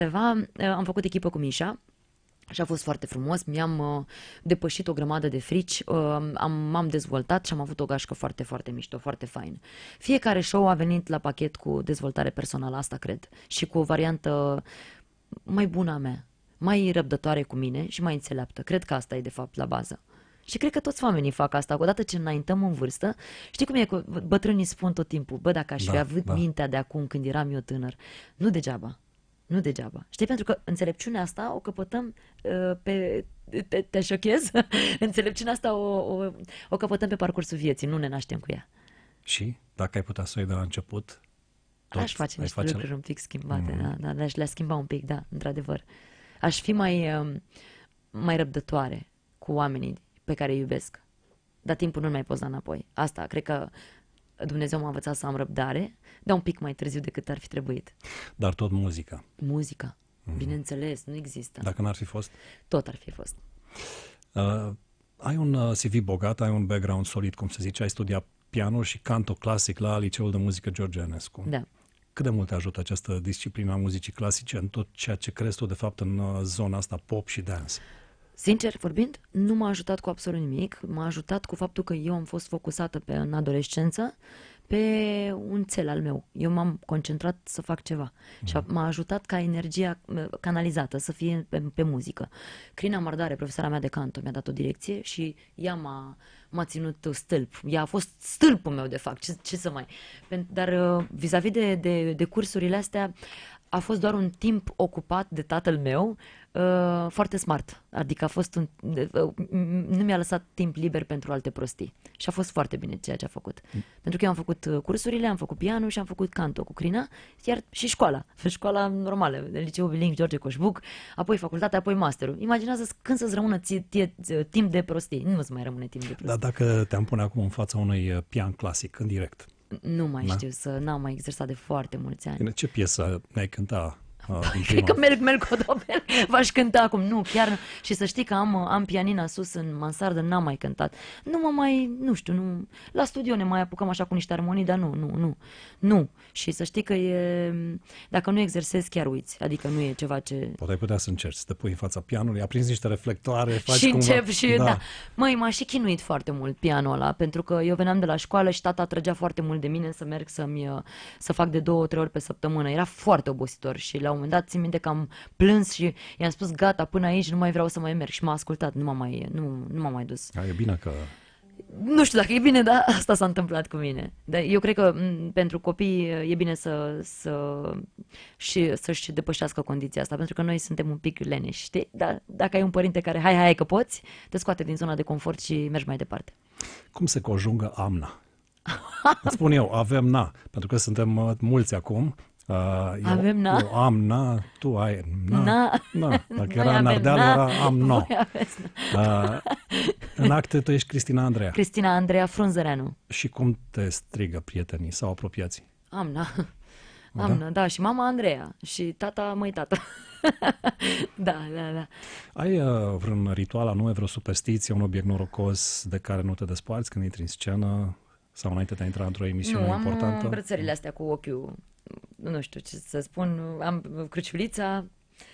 am făcut echipă cu Mișa și a fost foarte frumos. Mi-am depășit o grămadă de frici, m-am dezvoltat și am avut o gașcă foarte, foarte mișto, foarte fain. Fiecare show a venit la pachet cu dezvoltare personală, asta cred, și cu o variantă mai bună a mea, mai răbdătoare cu mine și mai înțeleaptă. Cred că asta e de fapt la bază. Și cred că toți oamenii fac asta. Odată ce înaintăm în vârstă, știi cum e că bătrânii spun tot timpul, bă, dacă aș fi avut mintea de acum când eram eu tânăr, nu degeaba. Nu degeaba. Știi, pentru că înțelepciunea asta o căpătăm te șochez? Înțelepciunea asta o căpătăm pe parcursul vieții, nu ne naștem cu ea. Și dacă ai putea să o iei de la început, aș face niște lucruri un pic schimbate, da, le-aș schimba un pic, da, într-adevăr. Aș fi mai răbdătoare cu oamenii pe care îi iubesc. Dar timpul nu mai poți da înapoi. Asta, cred că Dumnezeu m-a învățat să am răbdare, dar un pic mai târziu decât ar fi trebuit. Dar tot muzica. Muzica, bineînțeles, nu există. Dacă n-ar fi fost? Tot ar fi fost. Ai un CV bogat, ai un background solid, cum se zice, ai studiat piano și canto clasic la Liceul de Muzică George Enescu. Da. Cât de mult te ajută această disciplină a muzicii clasice în tot ceea ce crezi tu, de fapt, în zona asta pop și dance? Sincer vorbind, nu m-a ajutat cu absolut nimic. M-a ajutat cu faptul că eu am fost focusată în adolescență pe un cel al meu. Eu m-am concentrat să fac ceva. Și m-a ajutat ca energia canalizată să fie pe muzică. Crina Mardare, profesoara mea de canto, mi-a dat o direcție și ea m-a ținut stâlp. Ea a fost stâlpul meu, de fapt. Ce să mai... Dar vis-a-vis de cursurile astea, a fost doar un timp ocupat de tatăl meu, foarte smart. Adică nu mi-a lăsat timp liber pentru alte prostii. Și a fost foarte bine ceea ce a făcut. Pentru că eu am făcut cursurile, am făcut piano și am făcut canto cu Crina, iar și școala normală, Liceul Bilingv George Coșbuc, apoi facultatea, apoi masterul. Imaginează când să-ți rămână timp de prostii. Nu îți mai rămâne timp de prostii. Dar dacă te-am pune acum în fața unui pian clasic, în direct? Nu mai știu, n-am mai exersat de foarte mulți ani. Ce piesă ne-ai cânta? Cred că merg codopel, v-aș cânta acum, nu, chiar nu. Și să știi că am pianina sus în mansardă, n-am mai cântat. Nu știu, la studio ne mai apucăm așa cu niște armonii, dar nu. Și să știi că dacă nu exersezi, chiar uiți, adică nu e ceva ce... Poate ai putea să încerci, să te pui în fața pianului, aprinzi niște reflectoare, faci și cumva... încep și, da. Măi, m-a și chinuit foarte mult pianul ăla, pentru că eu veneam de la școală și tata trăgea foarte mult de mine să merg să fac de 2-3 ori pe săptămână. Era foarte obositor și la un moment dat țin minte că am plâns și i-am spus gata, până aici nu mai vreau să mai merg și m-a ascultat, nu m-am mai dus. E bine că... Nu știu dacă e bine, dar asta s-a întâmplat cu mine. Dar eu cred că pentru copii e bine să-și depășească condiția asta, pentru că noi suntem un pic leneși, știi? Dar dacă ai un părinte care hai că poți, te scoate din zona de confort și mergi mai departe. Cum se conjungă amna? Îți spun eu, avem na, pentru că suntem mulți acum. Avem na. Eu am na, tu ai na. Dacă era în Ardeal, na. era am no. În acte tu ești Cristina Andreea. Cristina Andreea Frunzăreanu. Și cum te strigă prietenii sau apropiații? Amna. Amna, da, și mama Andreea. Și tata, măi tată. Da. Ai vreun ritual anume, vreo superstiție, un obiect norocos de care nu te desparți când intri în scenă sau înainte de a intra într-o emisiune importantă? Nu, am brățările astea cu ochiul, nu știu ce să spun, am cruciulița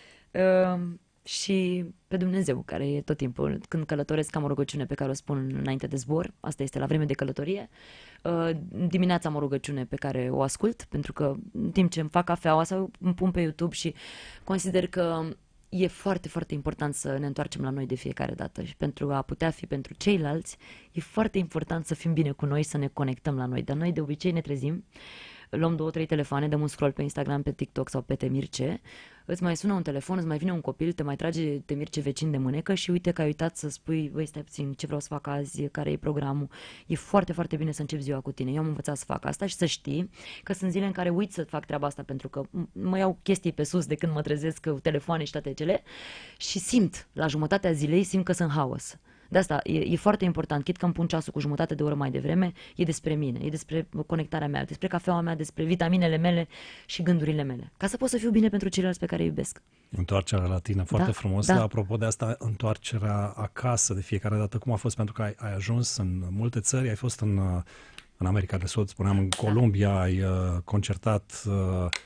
și pe Dumnezeu, care e tot timpul. Când călătoresc am o rugăciune pe care o spun înainte de zbor, asta este la vreme de călătorie. Dimineața am o rugăciune pe care o ascult, pentru că în timp ce îmi fac cafeaua sau îmi pun pe YouTube și consider că e foarte, foarte important să ne întoarcem la noi de fiecare dată și pentru a putea fi pentru ceilalți, e foarte important să fim bine cu noi, să ne conectăm la noi. Dar noi de obicei ne trezim, luăm 2-3 telefoane, dăm un scroll pe Instagram, pe TikTok sau pe Temirce, îți mai sună un telefon, îți mai vine un copil, te mai trage Temirce vecin de mânecă și uite că ai uitat să spui, băi, stai puțin, ce vreau să fac azi, care e programul. E foarte, foarte bine să încep ziua cu tine. Eu am învățat să fac asta și să știi că sunt zile în care uit să fac treaba asta pentru că mă iau chestii pe sus de când mă trezesc cu telefoane și toate cele și simt, la jumătatea zilei, simt că sunt haos. De asta e foarte important, chit că îmi pun ceasul cu jumătate de oră mai devreme, e despre mine, e despre conectarea mea, despre cafeaua mea, despre vitaminele mele și gândurile mele, ca să pot să fiu bine pentru ceilalți pe care îi iubesc. Întoarcerea la tine, foarte frumos. Da. Apropo de asta, întoarcerea acasă de fiecare dată, cum a fost? Pentru că ai ajuns în multe țări, ai fost în America de Sud, spuneam, în Columbia, ai concertat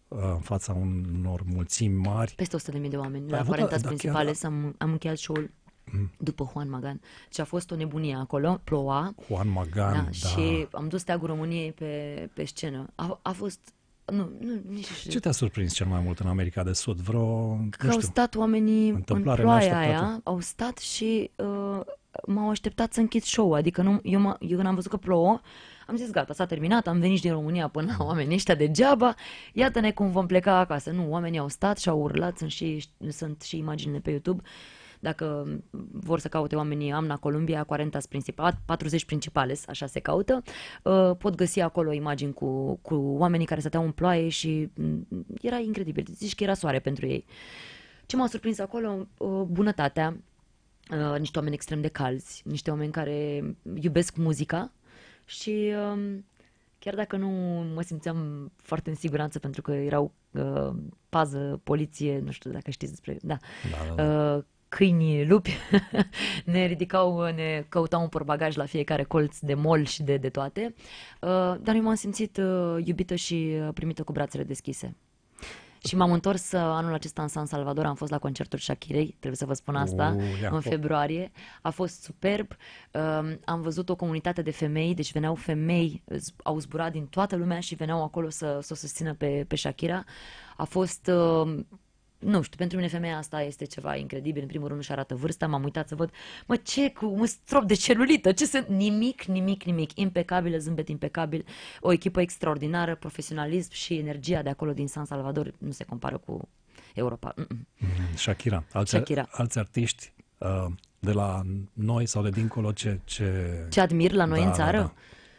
în fața unor mulțimi mari. Peste 100.000 de oameni. La avut, 40 da, principale chiar... am încheiat show-ul după Juan Magan. Și a fost o nebunie acolo, ploua. Juan Magan, da. Și am dus Steagul României pe scenă. A fost... Nu, nici... Ce te-a surprins cel mai mult în America de Sud? Că au stat oamenii în ploaia aia, au stat și m-au așteptat să închid show-ul. Adică eu când am văzut că plouă, am zis gata, s-a terminat, am venit și din România până la oamenii ăștia degeaba, iată-ne cum vom pleca acasă. Nu, oamenii au stat și au urlat, sunt și imaginile pe YouTube. Dacă vor să caute oamenii Amna Columbia, 40 principales, așa se caută, pot găsi acolo imagini cu oamenii care stăteau în ploaie și era incredibil. Zici că era soare pentru ei. Ce m-a surprins acolo? Bunătatea, niște oameni extrem de calzi, niște oameni care iubesc muzica și chiar dacă nu mă simțeam foarte în siguranță pentru că erau pază, poliție, nu știu dacă știți despre... Da. Câini, lupi, ne căutau un portbagaj la fiecare colț de mall și de toate, dar eu m-am simțit iubită și primită cu brațele deschise. Și m-am întors anul acesta în San Salvador, am fost la concertul Shakirei, trebuie să vă spun asta, în februarie. A fost superb, am văzut o comunitate de femei, deci veneau femei, au zburat din toată lumea și veneau acolo să o susțină pe Shakira. A fost... Nu știu, pentru mine femeia asta este ceva incredibil. În primul rând nu-și arată vârsta, m-am uitat să văd, cu un strop de celulită, ce sunt? Nimic, impecabilă, zâmbet impecabil, o echipă extraordinară, profesionalism și energia de acolo din San Salvador nu se compară cu Europa. Shakira, alți artiști de la noi sau de dincolo, ce admir la noi în țară?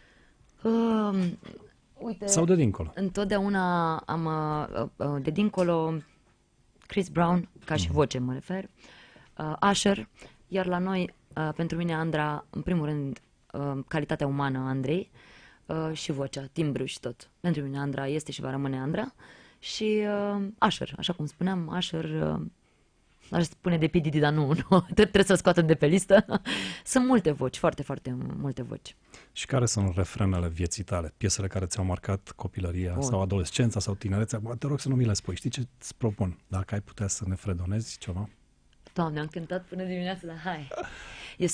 Uite, sau de dincolo? Întotdeauna am de dincolo... Chris Brown, ca și voce mă refer, Usher, iar la noi, pentru mine Andra, în primul rând, calitatea umană Andrei și vocea, timbru și tot. Pentru mine Andra este și va rămâne Andra și Usher, așa cum spuneam, Usher, aș spune de P. Diddy, dar nu, trebuie să-l scoatem de pe listă. Sunt multe voci, foarte, foarte multe voci. Și care sunt refrenele vieții tale? Piesele care ți-au marcat copilăria sau adolescența sau tinerețea? Te rog să nu mi le spui. Știi ce îți propun? Dacă ai putea să ne fredonezi ceva? Doamne, am cântat până dimineața la Hai.